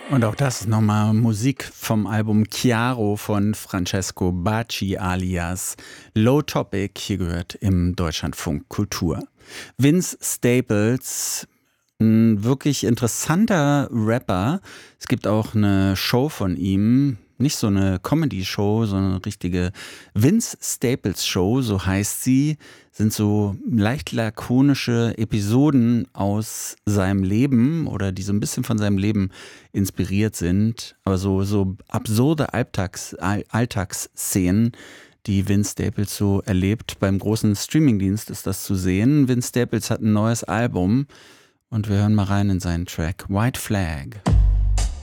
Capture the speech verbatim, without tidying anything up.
Und auch das ist nochmal Musik vom Album Chiaro von Francesco Bacci alias Low Topic. Hier gehört im Deutschlandfunk Kultur. Vince Staples, ein wirklich interessanter Rapper. Es gibt auch eine Show von ihm. Nicht so eine Comedy-Show, sondern eine richtige Vince Staples Show, so heißt sie. Sind so leicht lakonische Episoden aus seinem Leben oder die so ein bisschen von seinem Leben inspiriert sind. Aber so, so absurde Alltags, Alltagsszenen, die Vince Staples so erlebt. Beim großen Streamingdienst ist das zu sehen. Vince Staples hat ein neues Album und wir hören mal rein in seinen Track White Flag.